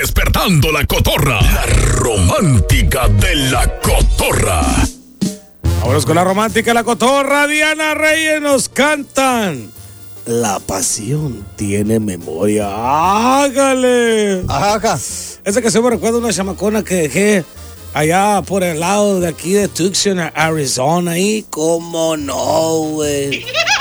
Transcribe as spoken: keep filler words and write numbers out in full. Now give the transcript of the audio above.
Despertando la cotorra. La romántica de la cotorra. Vámonos con la romántica de la cotorra. Diana Reyes nos cantan. La pasión tiene memoria. ¡Hágale! Ajá. Esa que se me recuerda una chamacona que dejé allá por el lado de aquí de Tucson, Arizona. Y cómo no, güey.